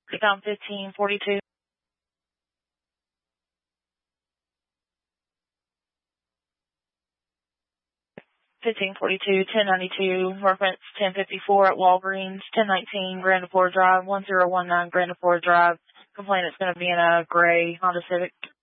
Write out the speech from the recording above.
We found 1542. 1542, 1092, reference 1054 at Walgreens, 1019 Grandaflora Drive, 1019 Grandaflora Drive. Complainant's going to be in a gray Honda Civic.